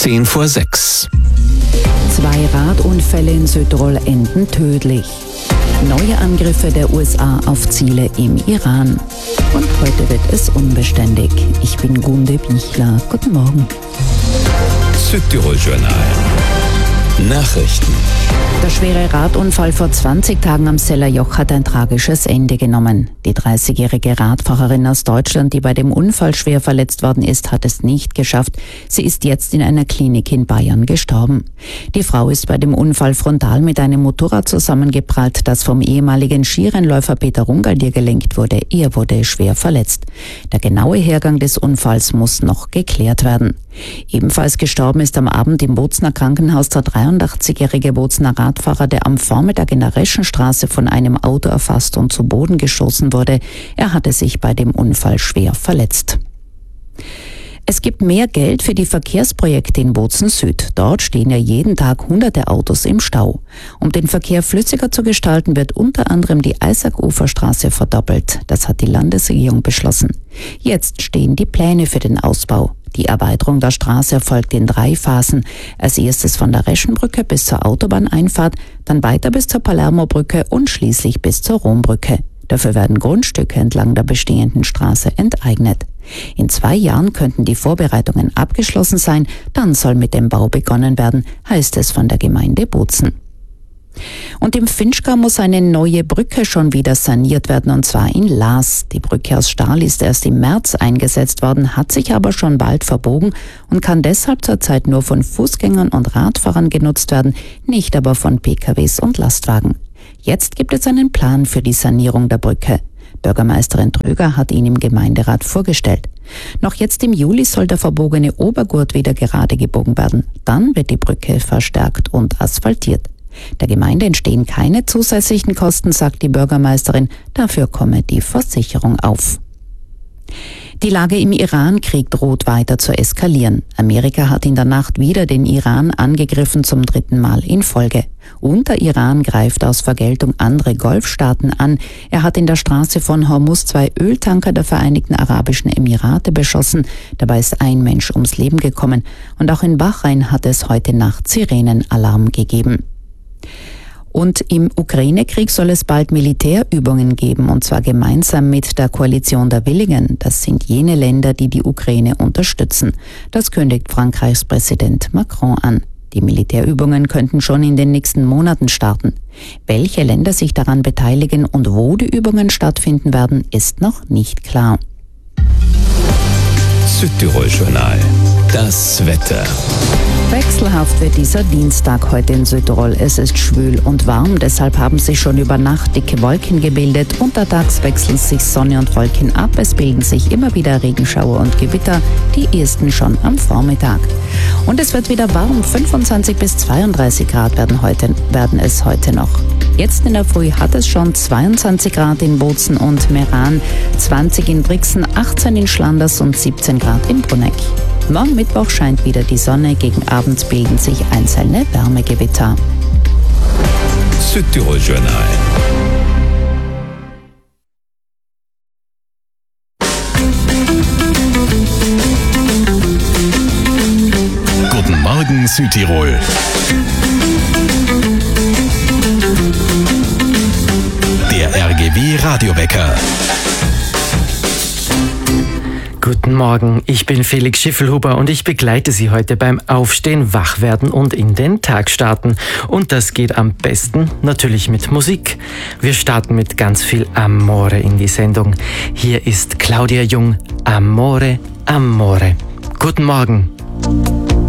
5:10. 2 Radunfälle in Südtirol enden tödlich. Neue Angriffe der USA auf Ziele im Iran. Und heute wird es unbeständig. Ich bin Gunde Bichler. Guten Morgen. Südtirol-Journal. Nachrichten. Der schwere Radunfall vor 20 Tagen am Sellerjoch hat ein tragisches Ende genommen. Die 30-jährige Radfahrerin aus Deutschland, die bei dem Unfall schwer verletzt worden ist, hat es nicht geschafft. Sie ist jetzt in einer Klinik in Bayern gestorben. Die Frau ist bei dem Unfall frontal mit einem Motorrad zusammengeprallt, das vom ehemaligen Skirennläufer Peter Rungaldier gelenkt wurde. Er wurde schwer verletzt. Der genaue Hergang des Unfalls muss noch geklärt werden. Ebenfalls gestorben ist am Abend im Bozner Krankenhaus der 83-jährige Bozner Radfahrer, der am Vormittag in der Reschenstraße von einem Auto erfasst und zu Boden geschossen wurde. Er hatte sich bei dem Unfall schwer verletzt. Es gibt mehr Geld für die Verkehrsprojekte in Bozen Süd. Dort stehen ja jeden Tag hunderte Autos im Stau. Um den Verkehr flüssiger zu gestalten, wird unter anderem die Eisack-Uferstraße verdoppelt. Das hat die Landesregierung beschlossen. Jetzt stehen die Pläne für den Ausbau. Die Erweiterung der Straße erfolgt in 3 Phasen. Als erstes von der Reschenbrücke bis zur Autobahneinfahrt, dann weiter bis zur Palermobrücke und schließlich bis zur Rombrücke. Dafür werden Grundstücke entlang der bestehenden Straße enteignet. In 2 Jahren könnten die Vorbereitungen abgeschlossen sein, dann soll mit dem Bau begonnen werden, heißt es von der Gemeinde Bozen. Und im Finchgau muss eine neue Brücke schon wieder saniert werden, und zwar in Laas. Die Brücke aus Stahl ist erst im März eingesetzt worden, hat sich aber schon bald verbogen und kann deshalb zurzeit nur von Fußgängern und Radfahrern genutzt werden, nicht aber von PKWs und Lastwagen. Jetzt gibt es einen Plan für die Sanierung der Brücke. Bürgermeisterin Tröger hat ihn im Gemeinderat vorgestellt. Noch jetzt im Juli soll der verbogene Obergurt wieder gerade gebogen werden. Dann wird die Brücke verstärkt und asphaltiert. Der Gemeinde entstehen keine zusätzlichen Kosten, sagt die Bürgermeisterin. Dafür komme die Versicherung auf. Die Lage im Iran-Krieg droht weiter zu eskalieren. Amerika hat in der Nacht wieder den Iran angegriffen, zum 3. Mal in Folge. Und der Iran greift aus Vergeltung andere Golfstaaten an. Er hat in der Straße von Hormuz 2 Öltanker der Vereinigten Arabischen Emirate beschossen. Dabei ist ein Mensch ums Leben gekommen. Und auch in Bahrain hat es heute Nacht Sirenenalarm gegeben. Und im Ukraine-Krieg soll es bald Militärübungen geben, und zwar gemeinsam mit der Koalition der Willigen. Das sind jene Länder, die die Ukraine unterstützen. Das kündigt Frankreichs Präsident Macron an. Die Militärübungen könnten schon in den nächsten Monaten starten. Welche Länder sich daran beteiligen und wo die Übungen stattfinden werden, ist noch nicht klar. Südtirol-Journal. Das Wetter. Wechselhaft wird dieser Dienstag heute in Südtirol. Es ist schwül und warm, deshalb haben sich schon über Nacht dicke Wolken gebildet. Untertags wechseln sich Sonne und Wolken ab. Es bilden sich immer wieder Regenschauer und Gewitter, die ersten schon am Vormittag. Und es wird wieder warm. 25 bis 32 Grad werden es heute noch. Jetzt in der Früh hat es schon 22 Grad in Bozen und Meran, 20 in Brixen, 18 in Schlanders und 17 Grad in Bruneck. Morgen Mittwoch scheint wieder die Sonne, gegen Abend bilden sich einzelne Wärmegewitter. Südtirol-Journal. Guten Morgen Südtirol. Der RGW Radiowecker. Guten Morgen, ich bin Felix Schiffelhuber und ich begleite Sie heute beim Aufstehen, Wachwerden und in den Tag starten. Und das geht am besten natürlich mit Musik. Wir starten mit ganz viel Amore in die Sendung. Hier ist Claudia Jung, Amore, Amore. Guten Morgen.